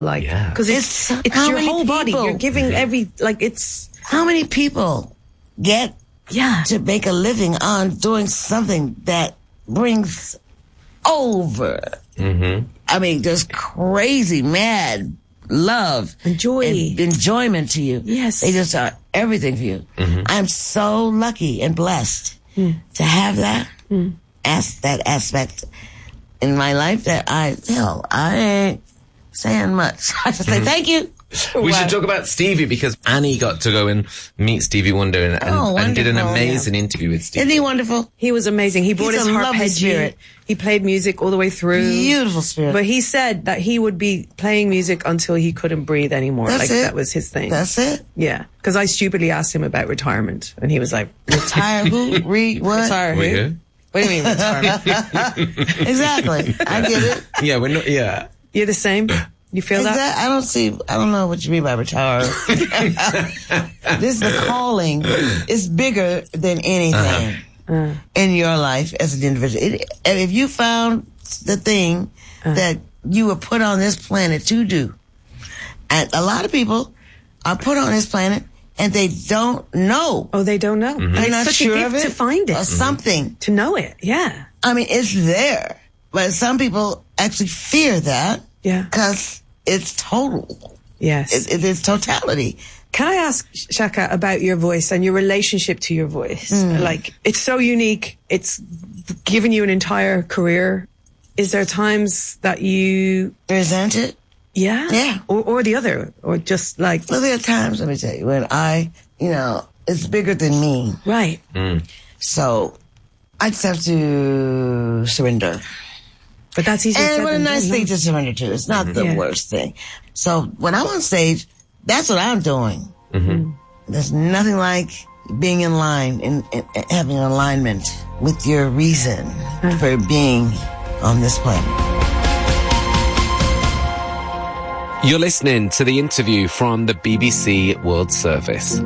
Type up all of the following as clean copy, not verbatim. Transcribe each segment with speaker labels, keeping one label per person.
Speaker 1: Like, because it's your whole body. You're giving it's...
Speaker 2: How many people get to make a living on doing something that brings over, I mean, just crazy, mad love
Speaker 1: and joy
Speaker 2: and enjoyment to you.
Speaker 1: Yes.
Speaker 2: They just are everything for you. I'm so lucky and blessed to have that aspect in my life that I ain't saying much. I just say thank you.
Speaker 3: We should talk about Stevie, because Annie got to go and meet Stevie Wonder and did an amazing interview with Stevie.
Speaker 2: Isn't he wonderful?
Speaker 1: He was amazing. He brought his
Speaker 2: arpeggio.
Speaker 1: He played music all the way through.
Speaker 2: Beautiful spirit.
Speaker 1: But he said that he would be playing music until he couldn't breathe anymore. That was his thing.
Speaker 2: That's it?
Speaker 1: Yeah. Because I stupidly asked him about retirement, and he was like,
Speaker 2: retire who? What?
Speaker 1: Retire who? What do you mean retire?
Speaker 2: Exactly. I get it.
Speaker 3: Yeah, we're not, yeah.
Speaker 1: You're the same? You feel that?
Speaker 2: I don't know what you mean by retire. This is the calling. It's bigger than anything in your life as an individual. If you found the thing that you were put on this planet to do, and a lot of people are put on this planet and they don't know.
Speaker 1: Oh, they don't know.
Speaker 2: They're not
Speaker 1: such
Speaker 2: sure
Speaker 1: a gift
Speaker 2: of it
Speaker 1: to find it.
Speaker 2: or something.
Speaker 1: To know it, yeah.
Speaker 2: I mean, it's there. But some people actually fear that.
Speaker 1: Yeah.
Speaker 2: Because it's total.
Speaker 1: Yes.
Speaker 2: It's totality.
Speaker 1: Can I ask, Shaka, about your voice and your relationship to your voice? Like, it's so unique. It's given you an entire career. Is there times that you...
Speaker 2: resent it?
Speaker 1: Yeah?
Speaker 2: Yeah.
Speaker 1: Or the other? Or just like...
Speaker 2: Well, there are times, let me tell you, when it's bigger than me.
Speaker 1: Right.
Speaker 2: So, I just have to surrender.
Speaker 1: But that's easy.
Speaker 2: And what a nice thing to surrender to. It's not the worst thing. So when I'm on stage, that's what I'm doing. There's nothing like being in line and having an alignment with your reason for being on this planet.
Speaker 3: You're listening to the interview from the BBC World Service.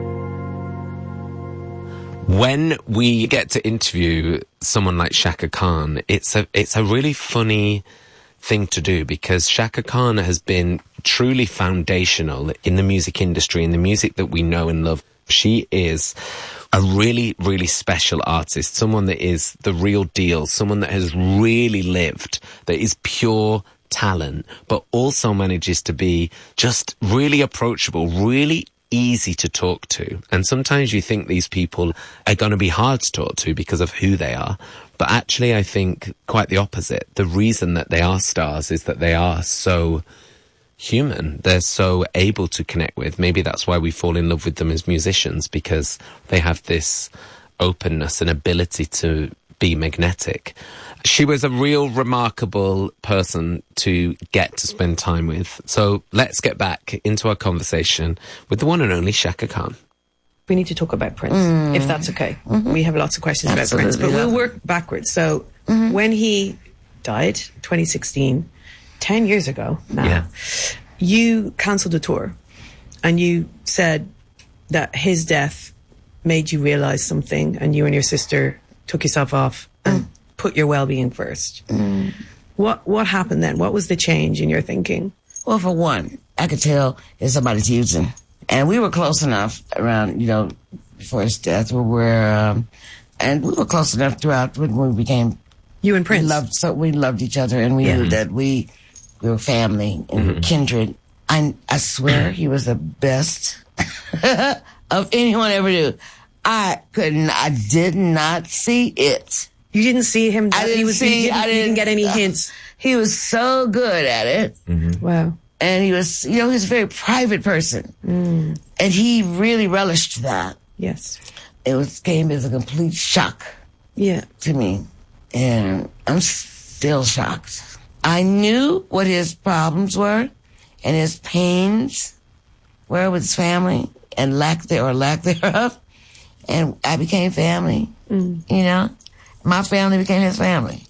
Speaker 3: When we get to interview someone like Chaka Khan, it's a really funny thing to do, because Chaka Khan has been truly foundational in the music industry, in the music that we know and love. She is a really, really special artist, someone that is the real deal, someone that has really lived, that is pure talent, but also manages to be just really approachable, really easy to talk to. And sometimes you think these people are going to be hard to talk to because of who they are. But actually, I think quite the opposite. The reason that they are stars is that they are so human. They're so able to connect with. Maybe that's why we fall in love with them as musicians, because they have this openness and ability to be magnetic. She was a real remarkable person to get to spend time with. So let's get back into our conversation with the one and only Chaka Khan.
Speaker 1: We need to talk about Prince, if that's okay. We have lots of questions about Prince, but we'll work backwards. So when he died, 2016, 10 years ago now, you cancelled a tour and you said that his death made you realise something, and you and your sister took yourself off and put your well-being first. What happened then? What was the change in your thinking?
Speaker 2: Well, for one, I could tell if somebody's using. And we were close enough around, before his death, and we were close enough throughout when we became...
Speaker 1: You and Prince?
Speaker 2: We loved each other, and we knew that we were family and kindred. I swear he was the best of anyone ever knew. I did not see it.
Speaker 1: You didn't see him? You didn't get any hints?
Speaker 2: He was so good at it.
Speaker 1: Wow.
Speaker 2: And he was, he was a very private person. And he really relished that.
Speaker 1: Yes.
Speaker 2: Came as a complete shock. To me. And I'm still shocked. I knew what his problems were and his pains were with his family and lack thereof. And I became family, My family became his family,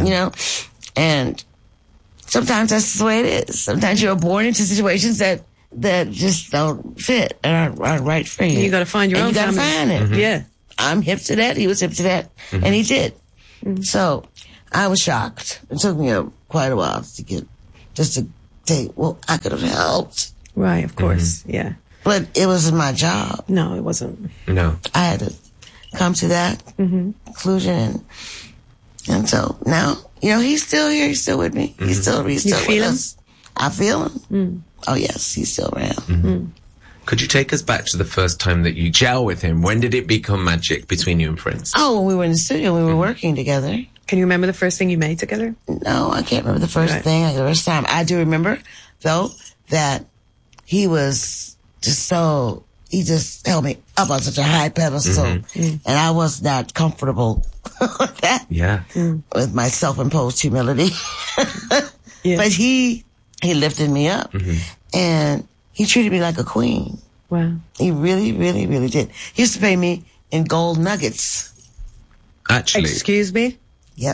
Speaker 2: And sometimes that's the way it is. Sometimes you're born into situations that just don't fit and aren't right for you.
Speaker 1: You got to find your own family.
Speaker 2: You got to find it.
Speaker 1: Yeah.
Speaker 2: I'm hip to that. He was hip to that. And he did. So I was shocked. It took me quite a while to say, well, I could have helped.
Speaker 1: Right, of course, yeah.
Speaker 2: But it wasn't my job.
Speaker 1: No, it wasn't.
Speaker 3: No.
Speaker 2: I had to come to that conclusion. And so now, he's still here. He's still with me. He's still with us. I feel him. Oh, yes, he's still around.
Speaker 3: Could you take us back to the first time that you gel with him? When did it become magic between you and Prince?
Speaker 2: Oh, when we were in the studio, we were working together.
Speaker 1: Can you remember the first thing you made together?
Speaker 2: No, I can't remember the first thing, the first time. I do remember, though, that he was he just held me up on such a high pedestal. And I was not comfortable with that.
Speaker 3: Yeah.
Speaker 2: With my self-imposed humility. But he lifted me up. And he treated me like a queen.
Speaker 1: Wow.
Speaker 2: He really, really, really did. He used to pay me in gold nuggets.
Speaker 3: Actually.
Speaker 1: Excuse me?
Speaker 2: Yep.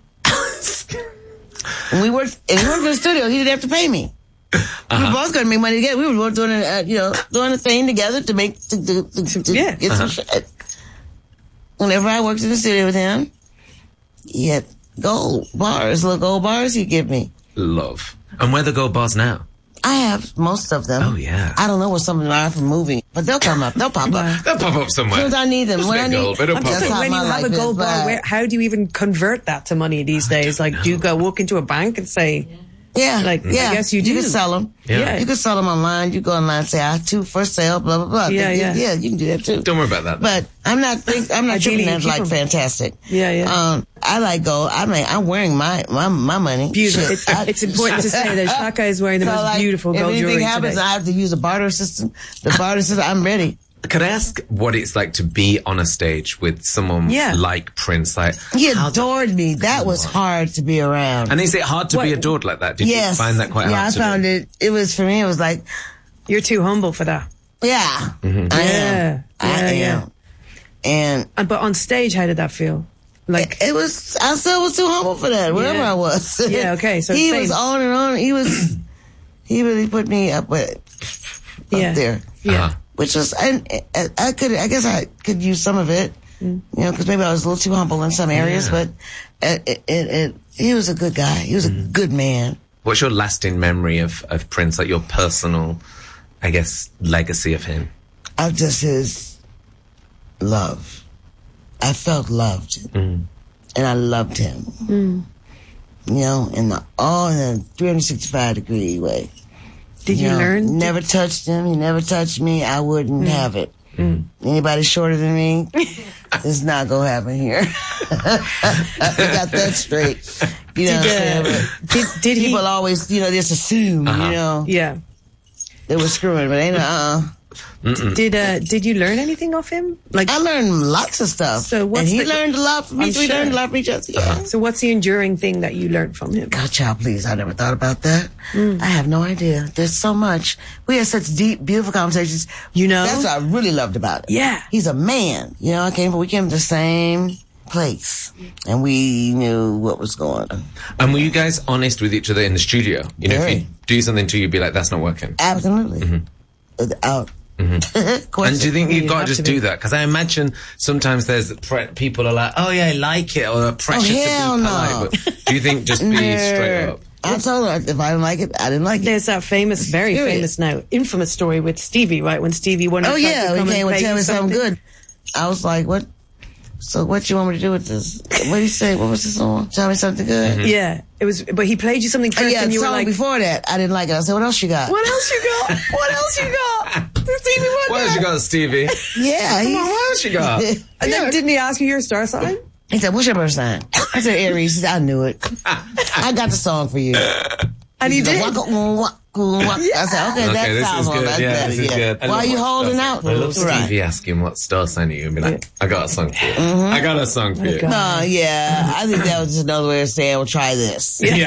Speaker 2: When we worked in the studio, he didn't have to pay me. We were both going to make money together. We were both doing a thing together to make to get some shit. Whenever I worked in the studio with him, he had little gold bars he'd give me.
Speaker 3: Love. And where are the gold bars now?
Speaker 2: I have most of them.
Speaker 3: Oh, yeah.
Speaker 2: I don't know where some of them are from moving, but they'll come up. They'll pop up.
Speaker 3: They'll pop up somewhere.
Speaker 2: Because I need them.
Speaker 3: When I need them.
Speaker 1: I'm just saying, when you have a gold bar, how do you even convert that to money these days? Like, do you go walk into a bank and say...
Speaker 2: Yeah.
Speaker 1: I guess you do.
Speaker 2: You can sell them.
Speaker 3: Yeah.
Speaker 2: You can sell them online. You go online and say, I have 2 for sale, blah, blah, blah.
Speaker 1: Yeah,
Speaker 2: you can do that too.
Speaker 3: Don't worry about that.
Speaker 2: But I'm not treating that like fantastic.
Speaker 1: Yeah.
Speaker 2: I like gold. I'm wearing my money.
Speaker 1: Beautiful. It's important to say that Shaka is wearing the most beautiful gold jewelry
Speaker 2: If anything happens,
Speaker 1: today.
Speaker 2: I have to use a barter system. The barter system, I'm ready.
Speaker 3: Could I ask what it's like to be on a stage with someone like Prince? Like,
Speaker 2: he adored me. That was hard to be around.
Speaker 3: And is it hard to be adored like that? Did you find that quite hard?
Speaker 2: Yeah, I found it. It was, for me, it was like...
Speaker 1: You're too humble for that.
Speaker 2: Yeah. I am. And
Speaker 1: but on stage, how did that feel? Like
Speaker 2: it was, I still was too humble for that, wherever I was.
Speaker 1: Yeah, okay. So
Speaker 2: he was on and on. He really put me up there.
Speaker 1: Yeah.
Speaker 2: Which was, and I guess I could use some of it, because maybe I was a little too humble in some areas, but he was a good guy. He was a good man.
Speaker 3: What's your lasting memory of Prince, like your personal, I guess, legacy of him?
Speaker 2: Of just his love. I felt loved. And I loved him. In the 365-degree way.
Speaker 1: Did you learn?
Speaker 2: Never touched him. He never touched me. I wouldn't have it. Anybody shorter than me, it's not going to happen here. I got that straight. You know what I'm saying? Did people always, just assume,
Speaker 1: Yeah.
Speaker 2: they were screwing, but ain't
Speaker 1: Did you learn anything off him? Like,
Speaker 2: I learned lots of stuff.
Speaker 1: So
Speaker 2: he learned a lot from me. We learned a lot from each other. Yeah.
Speaker 1: So what's the enduring thing that you learned from him?
Speaker 2: God, child, please. I never thought about that. I have no idea. There's so much. We had such deep, beautiful conversations. That's what I really loved about it.
Speaker 1: Yeah.
Speaker 2: He's a man. We came from the same place, and we knew what was going on.
Speaker 3: And were you guys honest with each other in the studio? If you do something to you, you'd be like, that's not working.
Speaker 2: Absolutely. Without
Speaker 3: and do you think you've got to just do that? Because I imagine sometimes there's people are like, oh yeah, I like it, or pressure to be polite.
Speaker 2: No.
Speaker 3: But do you think just be straight up?
Speaker 2: I told her if I didn't like it, I didn't like it.
Speaker 1: There's that famous, very famous now, infamous story with Stevie, right? When Stevie wanted to come
Speaker 2: he came and tell me
Speaker 1: something
Speaker 2: good. I was like, what? So what you want me to do with this? What did he say? What was the song? Tell me something good.
Speaker 1: Yeah, it was. But he played you something first, and you were like,
Speaker 2: before that, I didn't like it. I said, what else you got?
Speaker 1: What else you got? What else you got? Stevie,
Speaker 3: what else you got, Stevie?
Speaker 2: Yeah.
Speaker 3: Come on, what else you got?
Speaker 1: And then didn't he ask you your star sign?
Speaker 2: He said, what's your birth sign? I said, Aries. He said, I knew it. I got the song for you.
Speaker 1: And he did.
Speaker 2: I said, okay, that sounds good.
Speaker 3: This is good.
Speaker 2: Why are you holding out?
Speaker 3: I love Stevie asking what star sign are you and be like, I got a song for you. I got a song for you.
Speaker 2: No, I think that was just another way of saying, well, try this.
Speaker 3: Yeah.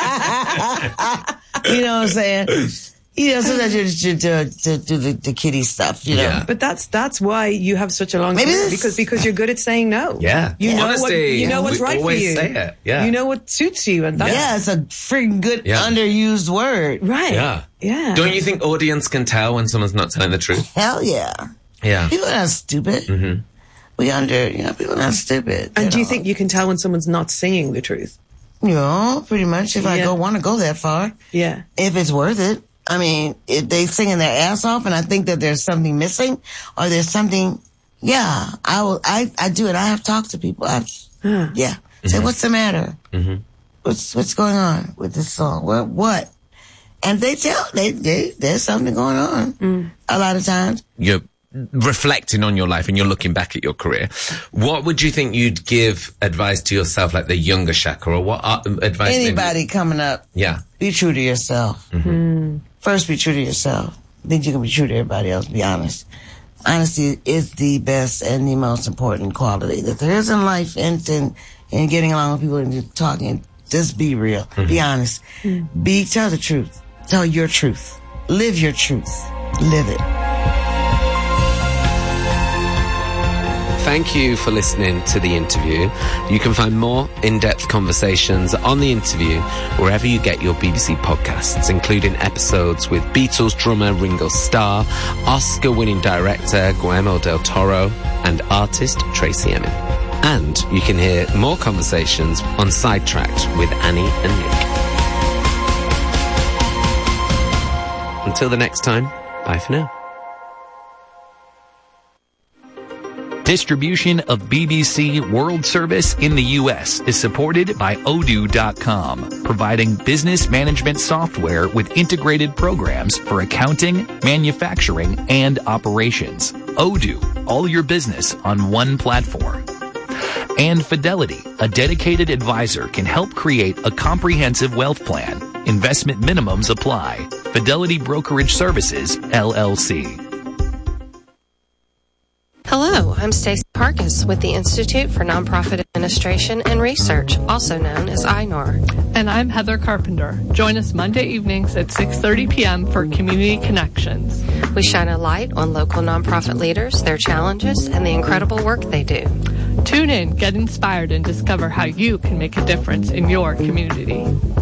Speaker 2: You know what I'm saying? Sometimes you should do the kiddie stuff,
Speaker 3: Yeah.
Speaker 1: But that's why you have such a long career, because you're good at saying no.
Speaker 3: Yeah.
Speaker 1: You know
Speaker 3: Honesty.
Speaker 1: what's right for you.
Speaker 3: Always say it. Yeah.
Speaker 1: You know what suits you, and
Speaker 2: it's a freaking good underused word.
Speaker 1: Right.
Speaker 3: Yeah.
Speaker 1: Yeah.
Speaker 3: Don't you think audience can tell when someone's not telling the truth?
Speaker 2: Hell yeah.
Speaker 3: Yeah.
Speaker 2: People are not stupid.
Speaker 3: Mm-hmm.
Speaker 2: People are not stupid.
Speaker 1: And do you think you can tell when someone's not singing the truth?
Speaker 2: Pretty much. If I want to go that far.
Speaker 1: Yeah.
Speaker 2: If it's worth it. I mean, if they singing their ass off and I think that there's something missing or there's something, I do it. I have talked to people. Say, what's the matter? Mm-hmm. What's going on with this song? What? And they tell, there's something going on a lot of times.
Speaker 3: You're reflecting on your life and you're looking back at your career. What would you think you'd give advice to yourself, like the younger Shaka, or what advice?
Speaker 2: Anybody coming up.
Speaker 3: Yeah.
Speaker 2: Be true to yourself. Mm-hmm. First, be true to yourself. Then you can be true to everybody else. Be honest. Honesty is the best and the most important quality that there is in life, and getting along with people and talking. Just be real. Mm-hmm. Be honest. Mm-hmm. Tell the truth. Tell your truth. Live your truth. Live it.
Speaker 3: Thank you for listening to the interview. You can find more in-depth conversations on the interview wherever you get your BBC podcasts, including episodes with Beatles drummer Ringo Starr, Oscar-winning director Guillermo del Toro, and artist Tracey Emin. And you can hear more conversations on Sidetracked with Annie and Nick. Until the next time, bye for now.
Speaker 4: Distribution of BBC World Service in the U.S. is supported by Odoo.com, providing business management software with integrated programs for accounting, manufacturing, and operations. Odoo, all your business on one platform. And Fidelity, a dedicated advisor, can help create a comprehensive wealth plan. Investment minimums apply. Fidelity Brokerage Services, LLC.
Speaker 5: Hello, I'm Stacey Parkes with the Institute for Nonprofit Administration and Research, also known as INOR.
Speaker 6: And I'm Heather Carpenter. Join us Monday evenings at 6:30 p.m. for Community Connections.
Speaker 5: We shine a light on local nonprofit leaders, their challenges, and the incredible work they do.
Speaker 6: Tune in, get inspired, and discover how you can make a difference in your community.